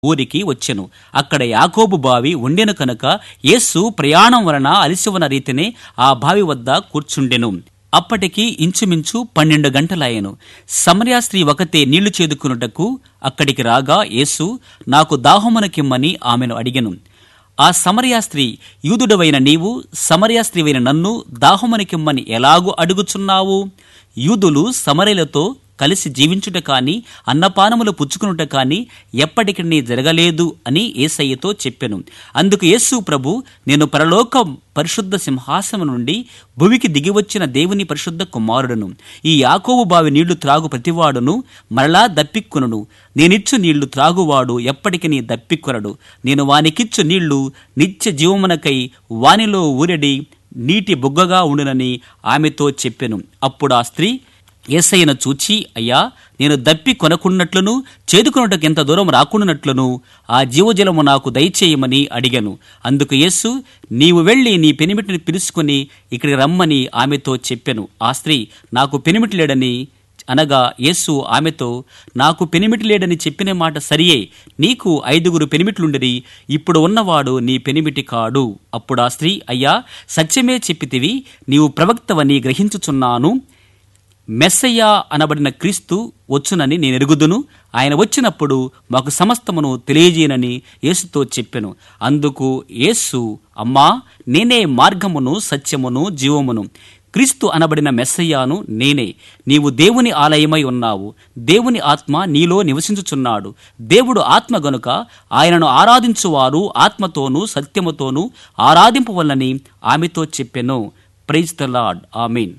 ఊరికి వచ్చెను. అక్కడ యాకోబు బావి ఉండెను కనుక యేసు ప్రయాణం వలన అలిసివన రీతినే ఆ బావి వద్ద కూర్చుండెను. అప్పటికి ఇంచుమించు 12 గంటలాయెను. సమరయ స్త్రీ ఒకతే నీళ్లు చేదుకున్నటకు అక్కడికి రాగా యేసు నాకు దాహమునకిమ్మని ఆమెను అడిగెను. ఆ సమరయ స్త్రీ, యూదుడవైన నీవు సమరయ స్త్రీవైన నన్ను దాహమునకిమ్మని ఎలాగూ అడుగుచున్నావు? యూదులు సమరయులతో కలిసి జీవించుట కాని అన్నపానములు పుచ్చుకునుట కాని ఎప్పటికీ జరగలేదు అని యేసయ్యతో చెప్పెను. అందుకు యేసు ప్రభు, నేను పరలోక పరిశుద్ధ సింహాసనం నుండి భూమికి దిగివచ్చిన దేవుని పరిశుద్ధ కుమారుడును. ఈ యాకోబు బావి నీళ్లు త్రాగు ప్రతివాడును మరలా దప్పిక్కును. నేనిచ్చు నీళ్లు త్రాగువాడు ఎప్పటికీ దప్పికొనడు. నేను వానికిచ్చు నీళ్లు నిత్య జీవమునకై వానిలో ఊరెడి నీటి బుగ్గగా ఉండునని ఆమెతో చెప్పెను. అప్పుడు ఆ స్త్రీ యేసయ్యను చూచి, అయ్యా, నేను దప్పి కొనకున్నట్లును చేదుకున్నటకు ఎంత దూరం రాకుండానట్లును ఆ జీవజలము నాకు దయచేయమని అడిగాను. అందుకు యేసు, నీవు వెళ్ళి నీ పెనిమిటిని పిలుచుకుని ఇక్కడికి రమ్మని ఆమెతో చెప్పెను. ఆ స్త్రీ, నాకు పెనిమిటి లేడని అనగా యేసు ఆమెతో, నాకు పెనిమిటి లేడని చెప్పిన మాట సరియే. నీకు 5 పెనిమిట్లుండిరి, ఇప్పుడు ఉన్నవాడు నీ పెనిమిటి కాడు. అప్పుడు ఆ స్త్రీ, అయ్యా, సత్యమే చెప్పితివి, నీవు ప్రవక్తవని గ్రహించుచున్నాను. మెస్సయ్య అనబడిన క్రీస్తు వచ్చునని నేను ఎరుగుదును. ఆయన వచ్చినప్పుడు మాకు సమస్తమును తెలియజేయనని యేసుతో చెప్పెను. అందుకు యేసు, అమ్మా, నేనే మార్గమును సత్యమును జీవమును. క్రీస్తు అనబడిన మెస్సయ్యాను నేనే. నీవు దేవుని ఆలయమై ఉన్నావు. దేవుని ఆత్మ నీలో నివసించుచున్నాడు. దేవుడు ఆత్మ గనుక ఆయనను ఆరాధించువారు ఆత్మతోనూ సత్యముతోనూ ఆరాధింపవలనని ఆమెతో చెప్పెను. Praise the lord. ఆమేన్.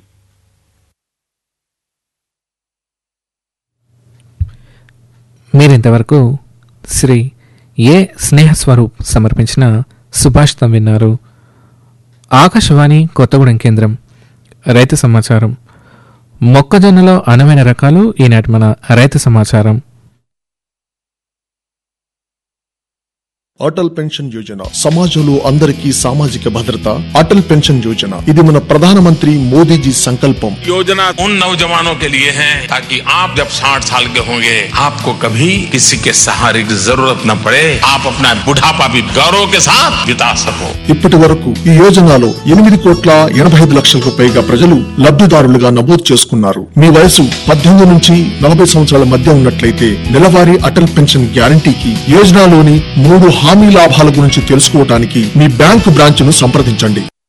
మీరింతవరకు శ్రీ ఏ స్నేహస్వరూప్ సమర్పించిన సుభాషితం విన్నారు. ఆకాశవాణి కొత్తగూడెం కేంద్రం. రైతు సమాచారం. మొక్కజొన్నలో అనువైన రకాలు ఈనాటి మన రైతు సమాచారం. అటల్ పెన్షన్ యోజన సమాజంలో అందరికీ సామాజిక భద్రత. అటల్ పెన్షన్ యోజన ఇది మన ప్రధానమంత్రి మోదీజీ సంకల్పం. योजना उन नौजवानों के लिए है ताकि आप जब 60 साल के होंगे आपको कभी किसी के सहारे की जरूरत न पड़े, आप अपना बुढ़ापा भी गौरव के साथ बिता सको. ఇప్పటి వరకు ఈ యోజనలో 8,85,00,000కు పైగా ప్రజలు లబ్ధిదారులుగా నమోదు చేసుకున్నారు. మీ వయసు 18 నుంచి 40 సంవత్సరాల మధ్య ఉన్నట్లయితే నెలవారీ అటల్ పెన్షన్ గ్యారంటీకి యోజనలోని 3 హామీ లాభాల గురించి తెలుసుకోవడానికి మీ బ్యాంకు బ్రాంచ్ను సంప్రదించండి.